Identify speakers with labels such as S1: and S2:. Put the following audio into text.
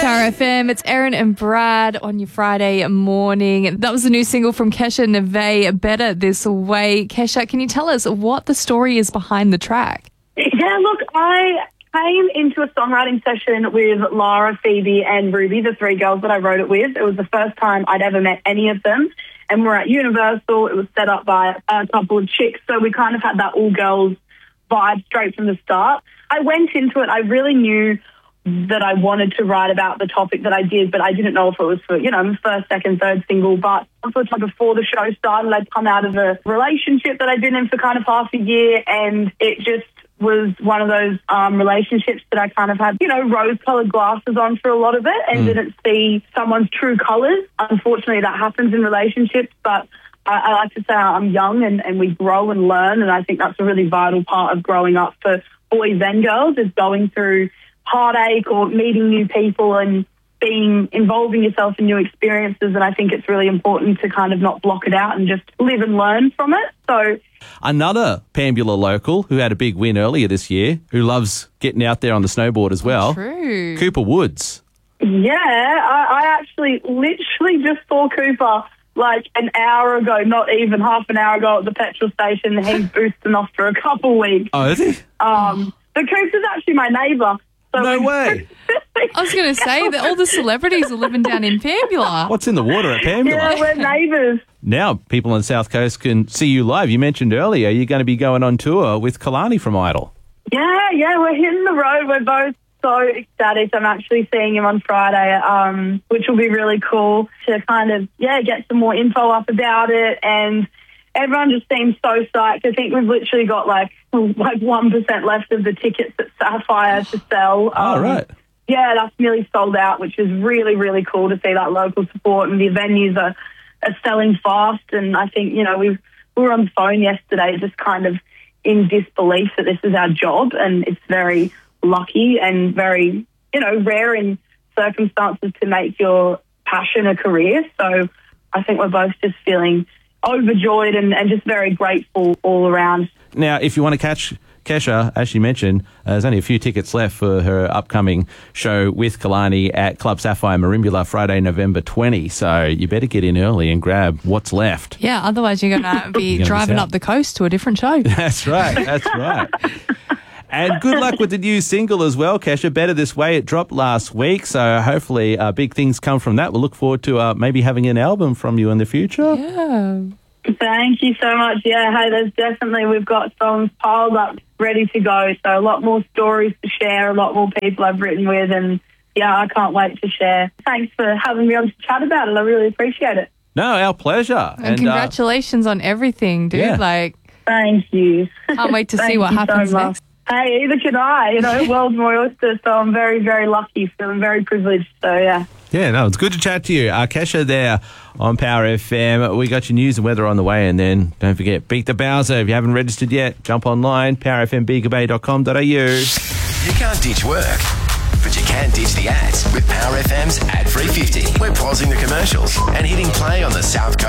S1: Power FM, it's Erin and Brad on your Friday morning. That was the new single from Kesha Neve, Better This Way. Kesha, can you tell us what the story is behind the track?
S2: Yeah, look, I came into a songwriting session with Lara, Phoebe and Ruby, the three girls that I wrote it with. It was the first time I'd ever met any of them. And we're at Universal. It was set up by a couple of chicks. So we kind of had that all-girls vibe straight from the start. I went into it. I really knew that I wanted to write about the topic that I did, but I didn't know if it was for, my first, second, third single. But unfortunately, before the show started, I'd come out of a relationship that I'd been in for kind of half a year, and it just was one of those relationships that I kind of had, rose-coloured glasses on for a lot of it and didn't see someone's true colours. Unfortunately, that happens in relationships, but I like to say I'm young and we grow and learn, and I think that's a really vital part of growing up for boys and girls, is going through heartache or meeting new people and involving yourself in new experiences. And I think it's really important to kind of not block it out and just live and learn from it. So
S3: another Pambula local who had a big win earlier this year, who loves getting out there on the snowboard as well.
S1: True.
S3: Cooper Woods.
S2: Yeah, I actually literally just saw Cooper like an hour ago, not even half an hour ago at the petrol station. He's boosting off for a couple weeks.
S3: Oh, is he?
S2: The Cooper's actually my neighbour. So
S3: no way.
S1: I was going to say that all the celebrities are living down in Pambula.
S3: What's in the water at Pambula?
S2: Yeah, we're neighbours.
S3: Now people on the South Coast can see you live. You mentioned earlier you're going to be going on tour with Kalani from Idol.
S2: Yeah, we're hitting the road. We're both so ecstatic. I'm actually seeing him on Friday, which will be really cool to kind of, get some more info up about it. And everyone just seems so psyched. I think we've literally got like 1% left of the tickets at Sapphire to sell.
S3: Oh, right.
S2: Yeah, that's nearly sold out, which is really, really cool to see that local support. And the venues are selling fast. And I think, we were on the phone yesterday just kind of in disbelief that this is our job, and it's very lucky and very, rare in circumstances to make your passion a career. So I think we're both just feeling overjoyed and just very grateful all around.
S3: Now, if you want to catch Kesha, as she mentioned, there's only a few tickets left for her upcoming show with Kalani at Club Sapphire Merimbula Friday, November 20. So you better get in early and grab what's left.
S1: Yeah, otherwise you're going to be driving up the coast to a different show.
S3: That's right. And good luck with the new single as well, Kesha. Better This Way. It dropped last week, so hopefully big things come from that. We'll look forward to maybe having an album from you in the future.
S1: Yeah.
S2: Thank you so much. Yeah, hey, we've got songs piled up, ready to go. So a lot more stories to share, a lot more people I've written with, and yeah, I can't wait to share. Thanks for having me on to chat about it. I really appreciate it.
S3: No, our pleasure.
S1: And congratulations on everything, dude.
S3: Yeah.
S2: Thank you.
S1: Can't wait to see what happens next.
S2: Hey, either can I. World's my oyster, so I'm very, very lucky. Feeling very privileged, so yeah.
S3: Yeah, no, it's good to chat to you. Kesha there on Power FM. We got your news and weather on the way, and then don't forget, beat the Bowser. If you haven't registered yet, jump online, powerfmbegabay.com.au.
S4: You can't ditch work, but you can ditch the ads with Power FM's Ad Free 50. We're pausing the commercials and hitting play on the South Coast